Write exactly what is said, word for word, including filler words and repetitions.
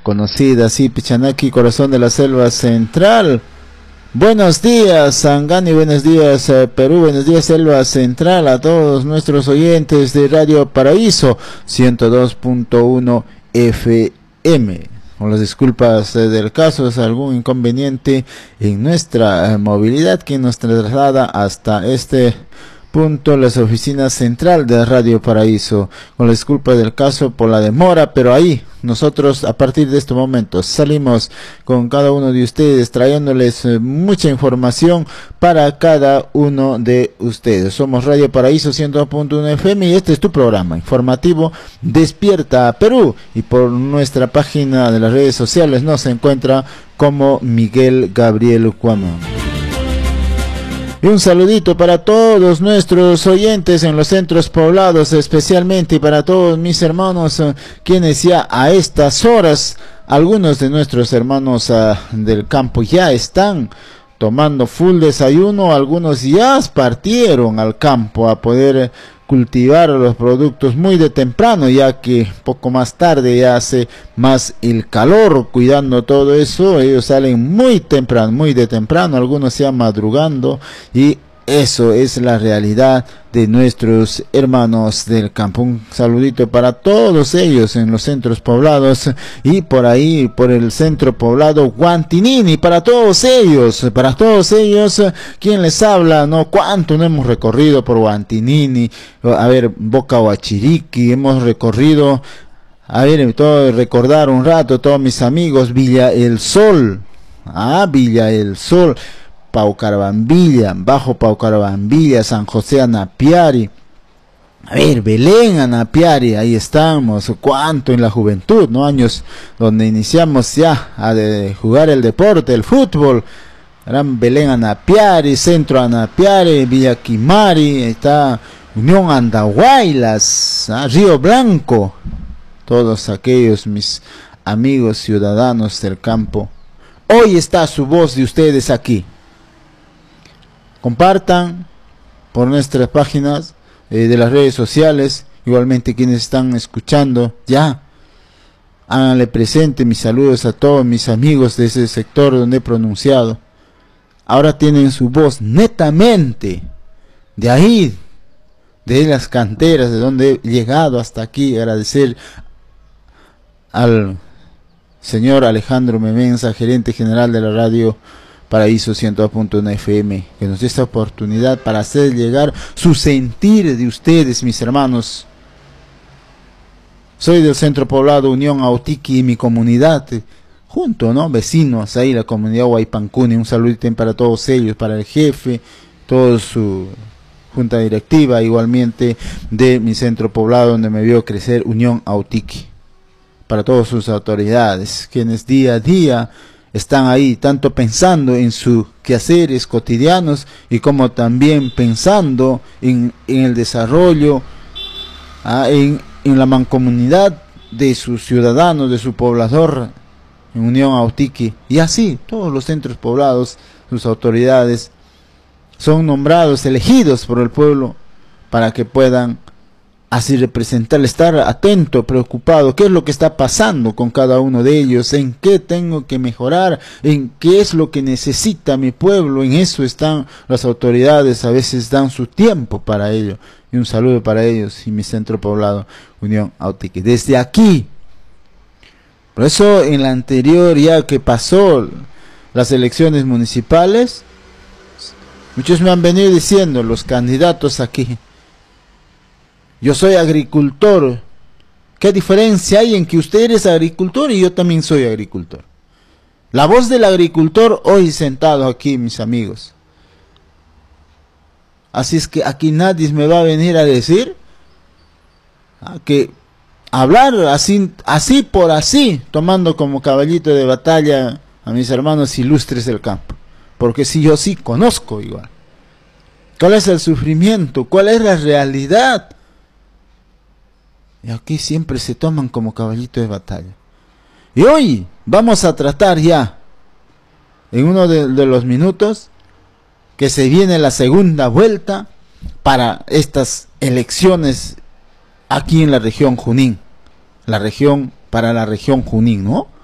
conocida así, Pichanaki, corazón de la selva central. Buenos días, Sangani, buenos días, eh, Perú, buenos días, Selva Central, a todos nuestros oyentes de Radio Paraíso ciento dos punto uno F M. Con las disculpas eh, del caso, es algún inconveniente en nuestra eh, movilidad que nos traslada hasta este punto, las oficinas central de Radio Paraíso. Con la disculpa del caso por la demora, pero ahí nosotros a partir de este momento salimos con cada uno de ustedes trayéndoles eh, mucha información para cada uno de ustedes. Somos Radio Paraíso ciento dos punto uno F M y este es tu programa informativo Despierta Perú, y por nuestra página de las redes sociales nos encuentra como Miguel Gabriel Cuamón. Y un saludito para todos nuestros oyentes en los centros poblados, especialmente para todos mis hermanos, uh, quienes ya a estas horas, algunos de nuestros hermanos uh, del campo ya están tomando full desayuno, algunos ya partieron al campo a poder cultivar los productos muy de temprano, ya que poco más tarde ya hace más el calor. Cuidando todo eso, ellos salen muy temprano, muy de temprano, algunos ya madrugando, y eso es la realidad de nuestros hermanos del campo. Un saludito para todos ellos en los centros poblados y por ahí, por el centro poblado Guantinini, para todos ellos, para todos ellos, quien les habla, ¿no? Cuánto no hemos recorrido por Guantinini, a ver, Boca Huachiriqui, hemos recorrido, a ver, todo, recordar un rato, todos mis amigos, Villa El Sol, ah, Villa El Sol, Paucarabambilla, Bajo Paucarabambilla, San José Anapiari, a ver, Belén Anapiari, ahí estamos, cuánto en la juventud, ¿no? Años donde iniciamos ya a de jugar el deporte, el fútbol, Gran Belén Anapiari, Centro Anapiari, Villa Quimari, está Unión Andahuaylas, ¿ah? Río Blanco, todos aquellos mis amigos ciudadanos del campo. Hoy está su voz de ustedes aquí. Compartan por nuestras páginas eh, de las redes sociales, igualmente quienes están escuchando, ya, háganle presente mis saludos a todos mis amigos de ese sector donde he pronunciado. Ahora tienen su voz netamente de ahí, de las canteras, de donde he llegado hasta aquí. Agradecer al señor Alejandro Memenza, gerente general de la Radio Paraíso ciento dos punto uno F M, que nos dé esta oportunidad para hacer llegar su sentir de ustedes, mis hermanos. Soy del centro poblado Unión Autiqui y mi comunidad, junto, ¿no? Vecinos, ahí la comunidad Huaypancuni. Un saludito para todos ellos, para el jefe, toda su junta directiva, igualmente de mi centro poblado donde me vio crecer, Unión Autiqui. Para todas sus autoridades, quienes día a día están ahí, tanto pensando en sus quehaceres cotidianos y como también pensando en, en el desarrollo, ah, en, en la mancomunidad de sus ciudadanos, de su poblador, en Unión Autiqui. Y así, todos los centros poblados, sus autoridades, son nombrados, elegidos por el pueblo para que puedan así representar, estar atento, preocupado, qué es lo que está pasando con cada uno de ellos, en qué tengo que mejorar, en qué es lo que necesita mi pueblo. En eso están las autoridades, a veces dan su tiempo para ello. Y un saludo para ellos y mi centro poblado Unión Autiqui. Desde aquí, por eso en la anterior, ya que pasó las elecciones municipales, muchos me han venido diciendo, los candidatos aquí, yo soy agricultor. ¿Qué diferencia hay en que usted eres agricultor y yo también soy agricultor? La voz del agricultor hoy sentado aquí, mis amigos. Así es que aquí nadie me va a venir a decir ah, que hablar así, así por así, tomando como caballito de batalla a mis hermanos ilustres del campo. Porque si yo sí conozco igual. ¿Cuál es el sufrimiento? ¿Cuál es la realidad? Y aquí siempre se toman como caballito de batalla. Y hoy vamos a tratar ya, en uno de, de los minutos, que se viene la segunda vuelta para estas elecciones aquí en la región Junín. La región, para la región Junín, ¿no?